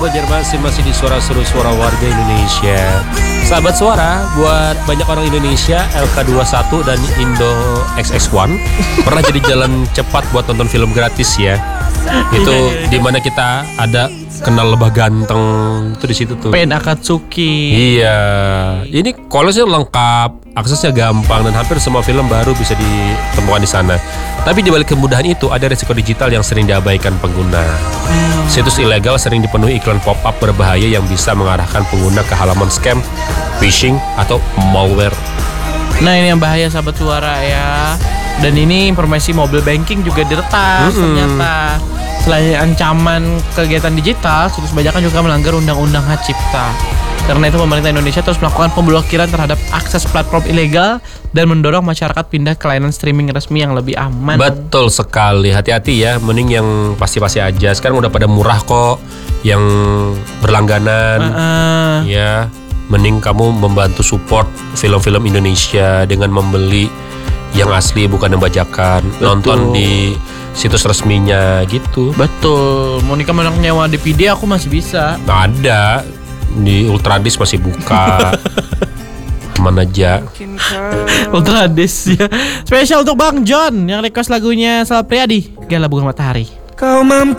Banjarmasin masih di Suara Seru Suara Warga Indonesia. Sahabat suara, buat banyak orang Indonesia, LK21 dan Indo XX1 pernah jadi jalan cepat buat nonton film gratis ya. Itu dimana kita ada kenal lebah ganteng itu di situ tuh. Pen Akatsuki. Iya, ini kolesnya lengkap, aksesnya gampang dan hampir semua film baru bisa ditemukan di sana. Tapi di balik kemudahan itu ada resiko digital yang sering diabaikan pengguna. Situs ilegal sering dipenuhi iklan pop-up berbahaya yang bisa mengarahkan pengguna ke halaman scam, phishing atau malware. Nah ini yang bahaya sahabat suara ya. Dan ini informasi mobile banking juga diretas ternyata. Selain ancaman kegiatan digital, situs bajakan juga melanggar Undang-Undang Hak Cipta. Karena itu pemerintah Indonesia terus melakukan pemblokiran terhadap akses platform ilegal dan mendorong masyarakat pindah ke layanan streaming resmi yang lebih aman. Betul sekali, hati-hati ya. Mending yang pasti-pasti aja. Sekarang udah pada murah kok yang berlangganan. Ya, mending kamu membantu support film-film Indonesia dengan membeli yang asli bukan yang bajakan. Betul. Nonton di situs resminya gitu. Betul. Monica mau nyewa DVD aku masih bisa. Nah, ada di Ultradis masih buka. Kemana aja. Ultradis ya. Spesial untuk Bang John yang request lagunya Sal Priadi, Gala Bunga Matahari. Kau mampu